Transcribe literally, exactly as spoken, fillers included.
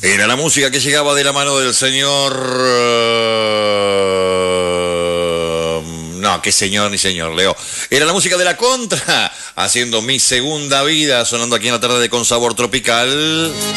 Era la música que llegaba de la mano del señor... No, qué señor ni señor, Leo. Era la música de La Contra, haciendo Mi Segunda Vida, sonando aquí en la tarde de Con Sabor Tropical.